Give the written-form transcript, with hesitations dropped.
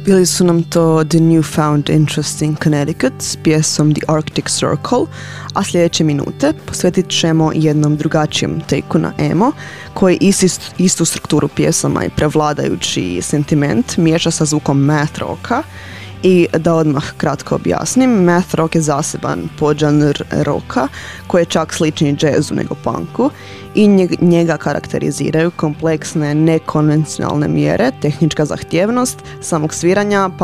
Bili su nam to The Newfound Interest in Connecticut s pjesom The Arctic Circle, a sljedeće minute posvetit ćemo jednom drugačijem take-u na emo, koji istu strukturu pjesama i prevladajući sentiment miješa sa zvukom math rocka. I da odmah kratko objasnim, math rock je zaseban podžanr roka koji je čak sličniji jazzu nego punku i njega karakteriziraju kompleksne, nekonvencionalne mjere, tehnička zahtjevnost samog sviranja, pa